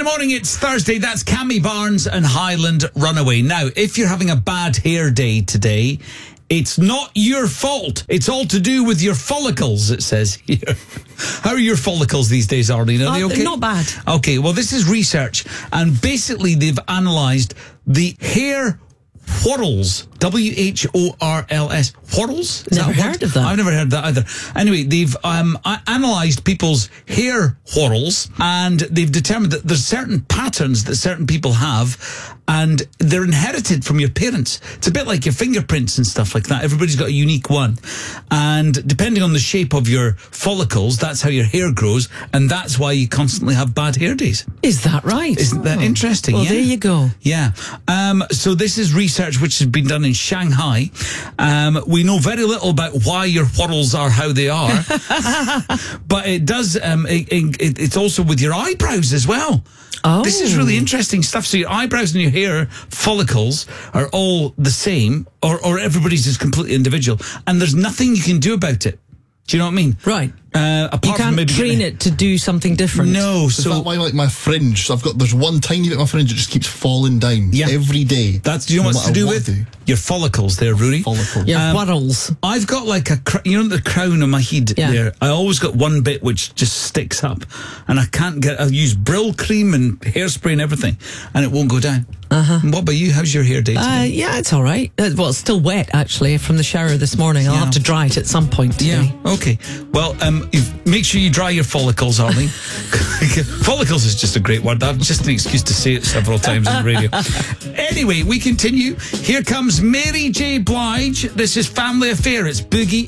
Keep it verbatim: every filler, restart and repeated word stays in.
morning, it's Thursday. That's Cammy Barnes and Highland Runaway. Now, if you're having a bad hair day today, it's not your fault. It's all to do with your follicles, it says here. How are your follicles these days, Arlene? Are they okay? Not bad. Okay, well, this is research, and basically they've analysed the hair whorls, W H O R L S, whorls? Is Never that heard of that. I've never heard that either. Anyway, they've um, analysed people's hair whorls, and they've determined that there's certain patterns that certain people have, and they're inherited from your parents. It's a bit like your fingerprints and stuff like that. Everybody's got a unique one. And depending on the shape of your follicles, that's how your hair grows, and that's why you constantly have bad hair days. Is that right? Isn't that interesting? Well, yeah. there you go. Yeah. Um, so this is research which has been done in Shanghai. Um, we know very little about why your whorls are how they are, but it does. Um, it, it, it's also with your eyebrows as well. Oh. This is really interesting stuff. So your eyebrows and your hair follicles are all the same, or, or everybody's is completely individual, and there's nothing you can do about it. Do you know what I mean? Right. Uh, apart You can't from maybe train getting- it to do something different. No, Is so that why, like, my fringe? So I've got, there's one tiny bit of my fringe that just keeps falling down Yeah. every day. that's, do you know no what's to matter do what with I do. your follicles there, Rory? Follicle. Your Um, whorls. I've got like a, cr- you know, the crown on my head Yeah. there. I always got one bit which just sticks up, and I can't get. I use Brill cream and hairspray and everything, and it won't go down. Uh-huh. What about you? How's your hair day Uh, today? yeah, it's all right. Uh, well, it's still wet, actually, from the shower this morning. I'll Yeah. have to dry it at some point today. Yeah. Okay. Well, um, you've, make sure you dry your follicles, Arlene. Follicles is just a great word. That's just an excuse to say it several times on the radio. Anyway, we continue. Here comes Mary J. Blige. This is Family Affair. It's Boogie